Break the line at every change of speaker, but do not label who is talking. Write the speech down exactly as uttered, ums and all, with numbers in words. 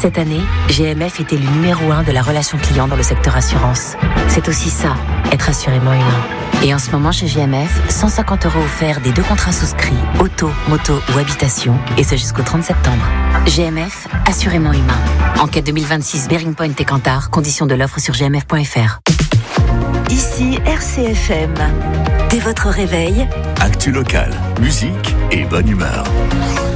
Cette année, G M F était le numéro un de la relation client dans le secteur assurance. C'est aussi ça, être assurément humain. Et en ce moment chez G M F, cent cinquante euros offerts des deux contrats souscrits, auto, moto ou habitation, et ce jusqu'au trente septembre. G M F, assurément humain. Enquête deux mille vingt-six, Bearing Point et Kantar, conditions de l'offre sur g m f point f r.
Ici R C F M. Dès votre réveil,
actu local, musique et bonne humeur.